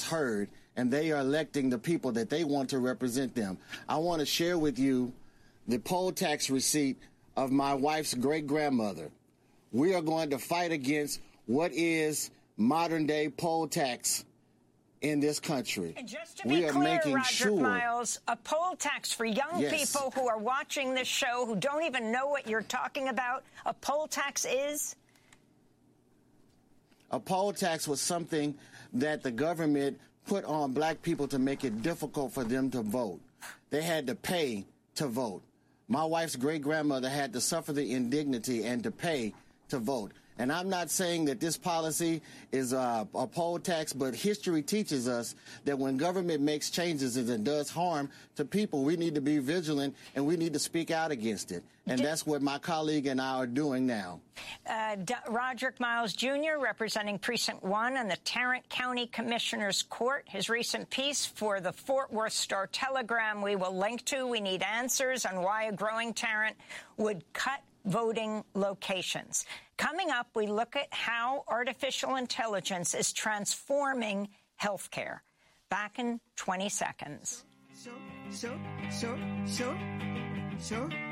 heard, and they are electing the people that they want to represent them. I want to share with you the poll tax receipt of my wife's great-grandmother. We are going to fight against what is modern-day poll tax in this country. And just to be clear, Roger Miles, a poll tax for young people who are watching this show who don't even know what you're talking about, a poll tax is? A poll tax was something that the government put on black people to make it difficult for them to vote. They had to pay to vote. My wife's great-grandmother had to suffer the indignity and to pay to vote. And I'm not saying that this policy is a poll tax, but history teaches us that when government makes changes and does harm to people, we need to be vigilant and we need to speak out against it. And that's what my colleague and I are doing now. Roderick Miles Jr., representing Precinct 1 and the Tarrant County Commissioner's Court. His recent piece for the Fort Worth Star-Telegram we will link to. We need answers on why a growing Tarrant would cut voting locations. Coming up, we look at how artificial intelligence is transforming healthcare. Back in 20 seconds. So.